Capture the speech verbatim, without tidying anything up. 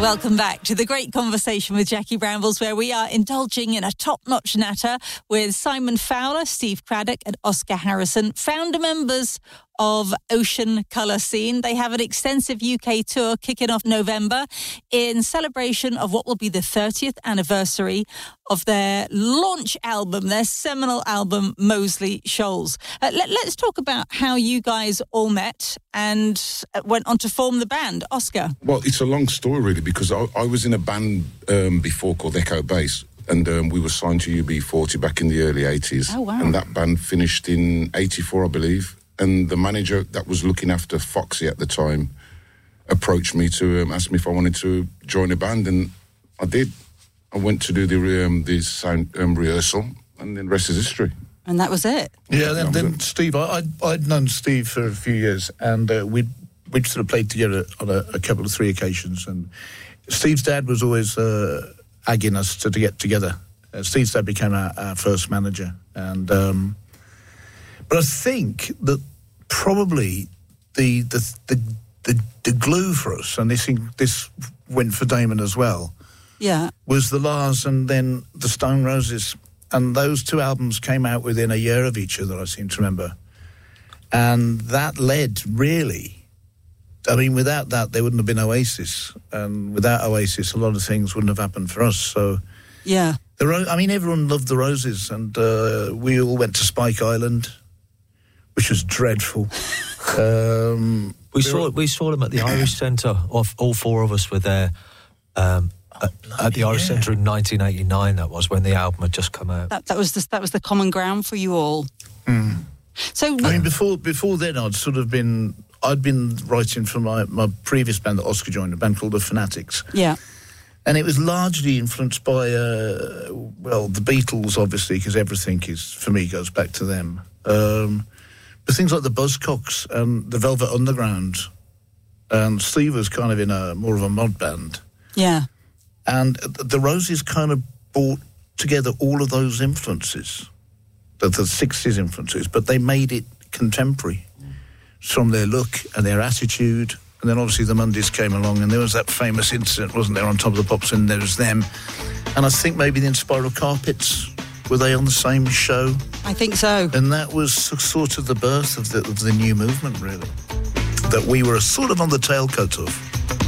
Welcome back to the great conversation with Jackie Brambles, where we are indulging in a top-notch natter with Simon Fowler, Steve Craddock and Oscar Harrison, founder members of Ocean Colour Scene. They have an extensive U K tour kicking off November in celebration of what will be the thirtieth anniversary of their launch album, their seminal album, Moseley Shoals. Uh, let, let's talk about how you guys all met and went on to form the band. Oscar? Well, it's a long story, really, because I, I was in a band um, before called Echo Bass, and um, we were signed to U B forty back in the early eighties. Oh, wow. And that band finished in eighty-four, I believe. And the manager that was looking after Foxy at the time approached me to um, ask me if I wanted to join a band, and I did. I went to do the um, the sound um, rehearsal, and then the rest is history. And that was it. Yeah, then, then Steve, I, I'd, I'd known Steve for a few years, and uh, we'd, we'd sort of played together on a, a couple of three occasions, and Steve's dad was always uh, agging us to, to get together. Uh, Steve's dad became our, our first manager, and um, but I think that probably the the, the the the glue for us, and this this went for Damon as well, yeah, was the Lars and then the Stone Roses. And those two albums came out within a year of each other, I seem to remember. And that led, really, I mean, without that, there wouldn't have been Oasis. And without Oasis, a lot of things wouldn't have happened for us. So, yeah. The Ro- I mean, everyone loved the Roses. And uh, we all went to Spike Island, which was dreadful. um, we saw we saw them at the Irish Centre. All four of us were there. Um, At, at the Irish yeah. Centre in nineteen eighty-nine, that was when the album had just come out. That, that was the, that was the common ground for you all. Mm. So, I mean, before before then, I'd sort of been I'd been writing for my, my previous band that Oscar joined, a band called The Fanatics. Yeah, and it was largely influenced by uh, well, the Beatles, obviously, because everything is for me goes back to them. Um, but things like the Buzzcocks and the Velvet Underground, and Steve was kind of in a more of a mod band. Yeah. And the Roses kind of brought together all of those influences, the, the sixties influences, but they made it contemporary from their look and their attitude. And then obviously the Mondays came along, and there was that famous incident, wasn't there, on Top of the Pops, and there was them. And I think maybe the Spiral Carpets, were they on the same show? I think so. And that was sort of the birth of the, of the new movement, really, that we were sort of on the tailcoat of.